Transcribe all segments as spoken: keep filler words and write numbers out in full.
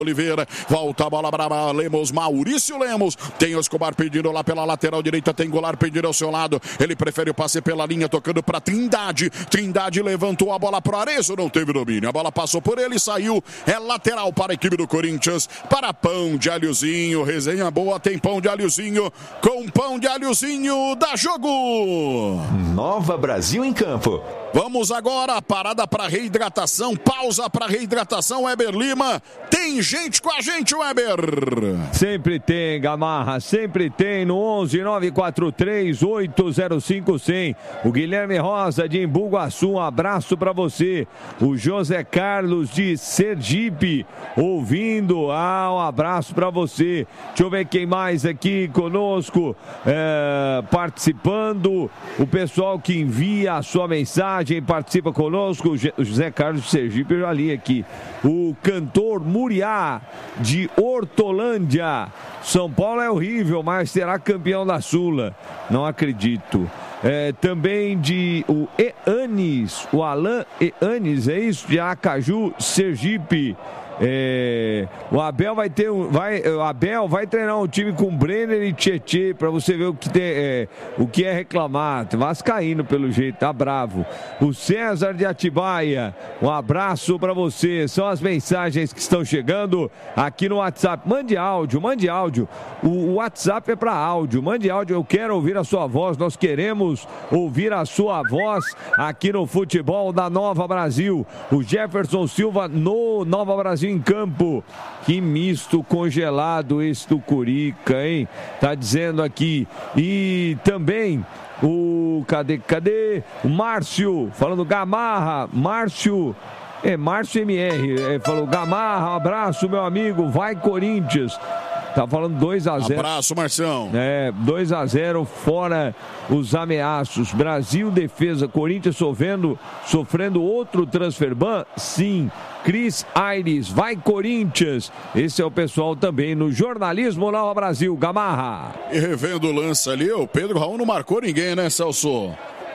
Oliveira, volta a bola para Lemos, Maurício Lemos, tem o Escobar pedindo lá pela lateral direita, tem Goulart pedindo ao seu lado, ele prefere o passe pela linha, tocando para Trindade, Trindade levantou a bola para Arezzo, não teve domínio, a bola passou por ele, saiu, é lateral para a equipe do Corinthians, para pão de alhozinho, resenha boa, tem pão de alhozinho, com pão de alhozinho, dá jogo! Nova Brasil em campo. Vamos agora, parada para reidratação, pausa para reidratação, Weber Lima, tem gente com a gente, Weber. Sempre tem, Gamarra, sempre tem, no onze nove quatro três oito zero cinco cem. O Guilherme Rosa de Embu-Guaçu, um abraço para você. O José Carlos de Sergipe, ouvindo, ah, um abraço para você. Deixa eu ver quem mais aqui conosco, é, participando. O pessoal que envia a sua mensagem, participa conosco, o José Carlos de Sergipe, eu já li aqui. O cantor Muriá de Hortolândia. São Paulo é horrível, mas será campeão da Sula. Não acredito. É, também de o Eanes, o Alain Eanes, é isso? De Acaju, Sergipe. É, o Abel vai ter um, vai, o Abel vai treinar um time com Brenner e Tietê para você ver o que, tem, é, o que é reclamar. Vascaíno pelo jeito, tá bravo. O César de Atibaia, um abraço para você. São as mensagens que estão chegando aqui no WhatsApp. Mande áudio, mande áudio. O WhatsApp é para áudio. Mande áudio, eu quero ouvir a sua voz. Nós queremos ouvir a sua voz aqui no futebol da Nova Brasil. O Jefferson Silva no Nova Brasil em campo. Que misto congelado esse do Curica, hein? Tá dizendo aqui. E também o... Cadê, cadê? O Márcio, falando Gamarra. Márcio... É, Márcio M R. É, falou Gamarra, um abraço, meu amigo. Vai, Corinthians. Tá falando dois a zero. Abraço, Marção. É, dois a zero, fora os ameaços. Brasil, defesa. Corinthians sofrendo, sofrendo outro transfer ban? Sim. Cris Aires, vai Corinthians. Esse é o pessoal também no Jornalismo Nova Brasil. Gamarra. E revendo o lance ali, o Pedro Raul não marcou ninguém, né, Celso?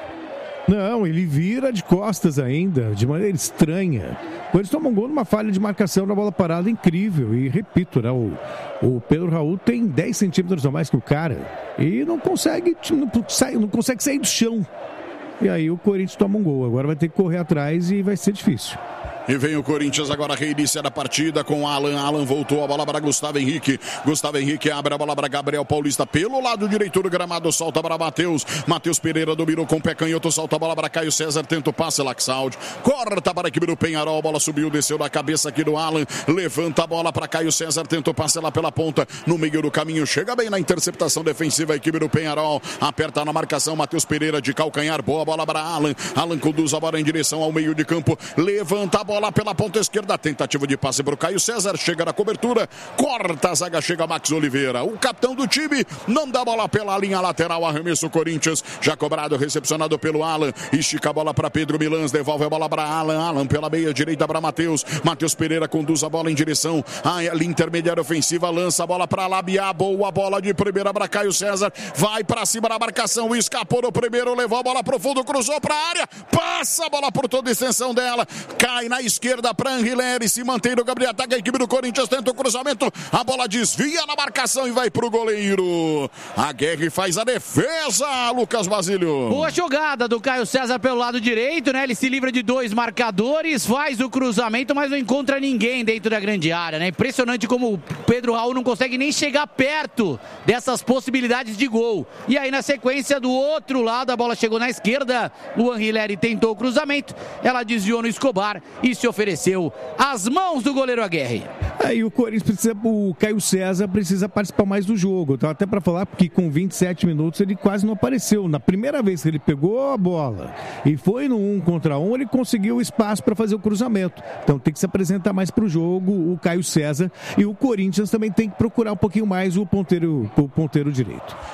Não, ele vira de costas ainda, de maneira estranha. Quando eles tomam um gol numa falha de marcação na bola parada, incrível. E repito, né, o, o Pedro Raul tem dez centímetros a mais que o cara e não consegue, não, não consegue sair do chão. E aí o Corinthians toma um gol. Agora vai ter que correr atrás e vai ser difícil. E vem o Corinthians agora reiniciar a partida com Alan. Alan voltou a bola para Gustavo Henrique. Gustavo Henrique abre a bola para Gabriel Paulista pelo lado direito do gramado. Solta para Matheus. Matheus Pereira dominou com o pé canhoto. Solta a bola para Caio César. Tenta o passe. Laxaldi. Corta para a equipe do Penharol. A bola subiu, desceu da cabeça aqui do Alan. Levanta a bola para Caio César. Tenta o passe lá pela ponta. No meio do caminho. Chega bem na interceptação defensiva a equipe do Penharol. Aperta na marcação. Matheus Pereira de calcanhar. Boa bola para Alan. Alan conduz a bola em direção ao meio de campo. Levanta a bola pela ponta esquerda, tentativa de passe para o Caio César, chega na cobertura, corta a zaga, chega Max Oliveira, o capitão do time, não dá bola pela linha lateral, arremesso Corinthians, já cobrado, recepcionado pelo Alan, estica a bola para Pedro Milans, devolve a bola para Alan, Alan pela meia direita para Matheus, Matheus Pereira conduz a bola em direção à linha intermediária ofensiva, lança a bola para Labiá, boa bola de primeira para Caio César, vai para cima da marcação, escapou no primeiro, levou a bola pro fundo, cruzou para a área, passa a bola por toda a extensão dela, cai na esquerda para Anrileri, se mantém no Gabriel, ataca a equipe do Corinthians, tenta o cruzamento, a bola desvia na marcação e vai pro goleiro. A Guerra faz a defesa, Lucas Basílio. Boa jogada do Caio César pelo lado direito, né? Ele se livra de dois marcadores, faz o cruzamento, mas não encontra ninguém dentro da grande área, né? Impressionante como o Pedro Raul não consegue nem chegar perto dessas possibilidades de gol. E aí na sequência do outro lado, a bola chegou na esquerda, o Anrileri tentou o cruzamento, ela desviou no Escobar e se ofereceu às mãos do goleiro Aguerre. Aí o Corinthians precisa, o Caio César precisa participar mais do jogo. Eu tava até para falar porque com vinte e sete minutos ele quase não apareceu. Na primeira vez que ele pegou a bola e foi no um contra um, ele conseguiu espaço para fazer o cruzamento. Então tem que se apresentar mais para o jogo o Caio César, e o Corinthians também tem que procurar um pouquinho mais o ponteiro, o ponteiro direito.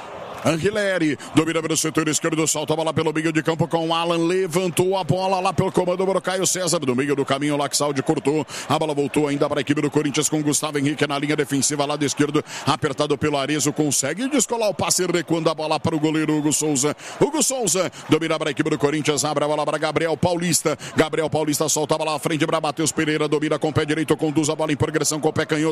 Anguilera domina pelo setor esquerdo, solta a bola pelo meio de campo com o Alan, levantou a bola lá pelo comando do Caio César, do meio do caminho, Laxaldi cortou, a bola voltou ainda para a equipe do Corinthians com Gustavo Henrique na linha defensiva, lado esquerdo, apertado pelo Arezzo, consegue descolar o passe, recuando a bola para o goleiro Hugo Souza. Hugo Souza domina para a equipe do Corinthians, abre a bola para Gabriel Paulista, Gabriel Paulista solta a bola à frente para Matheus Pereira, domina com o pé direito, conduz a bola em progressão com o pé canhoto.